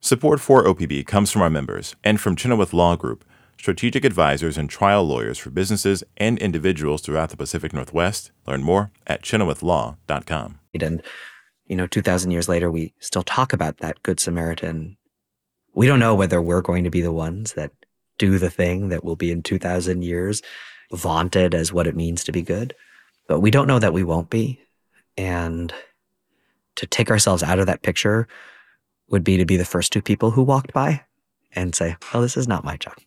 Support for OPB comes from our members and from Chenoweth Law Group, strategic advisors and trial lawyers for businesses and individuals throughout the Pacific Northwest. Learn more at chenowethlaw.com. And, 2,000 years later, we still talk about that Good Samaritan. We don't know whether we're going to be the ones that do the thing that will be in 2,000 years vaunted as what it means to be good, but we don't know that we won't be. And to take ourselves out of that picture would be to be the first two people who walked by and say, oh, this is not my job.